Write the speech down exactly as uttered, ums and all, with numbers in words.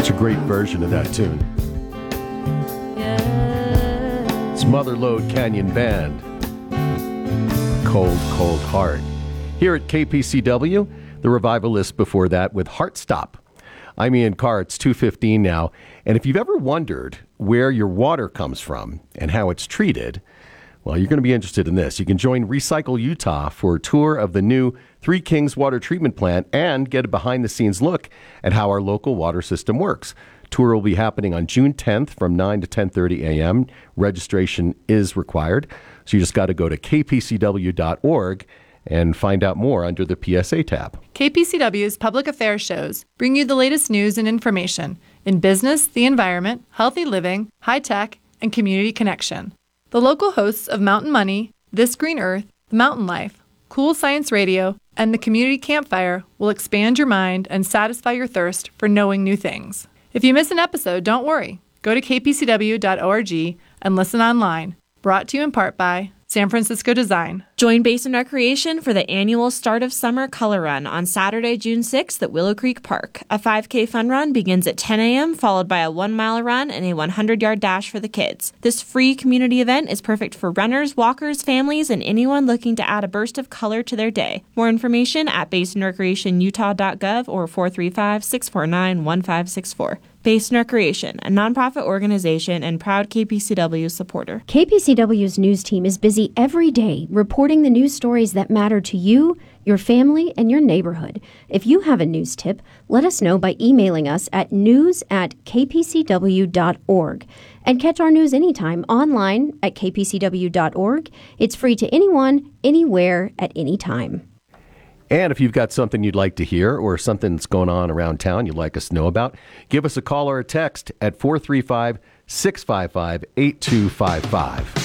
Such a great version of that tune. It's Mother Lode Canyon Band. Cold, Cold Heart. Here at K P C W, the Revivalists before that with Heartstop. I'm Ian Carr. It's two fifteen now. And if you've ever wondered where your water comes from and how it's treated, well, you're going to be interested in this. You can join Recycle Utah for a tour of the new Three Kings Water Treatment Plant and get a behind-the-scenes look at how our local water system works. Tour will be happening on June tenth from nine to ten thirty a.m. Registration is required, so you just got to go to k p c w dot org and find out more under the P S A tab. K P C W's public affairs shows bring you the latest news and information in business, the environment, healthy living, high tech, and community connection. The local hosts of Mountain Money, This Green Earth, Mountain Life, Cool Science Radio, and the Community Campfire will expand your mind and satisfy your thirst for knowing new things. If you miss an episode, don't worry. Go to k p c w dot org and listen online. Brought to you in part by San Francisco Design. Join Basin Recreation for the annual Start of Summer Color Run on Saturday, June sixth at Willow Creek Park. A five K fun run begins at ten a.m., followed by a one-mile run and a hundred-yard dash for the kids. This free community event is perfect for runners, walkers, families, and anyone looking to add a burst of color to their day. More information at basin recreation utah dot gov or four three five, six four nine, one five six four. Basin Recreation, a nonprofit organization and proud K P C W supporter. K P C W's news team is busy every day reporting the news stories that matter to you, your family, and your neighborhood. If you have a news tip, let us know by emailing us at news at k p c w dot org. And catch our news anytime online at k p c w dot org. It's free to anyone, anywhere, at any time. And if you've got something you'd like to hear or something that's going on around town you'd like us to know about, give us a call or a text at four three five, six five five, eight two five five.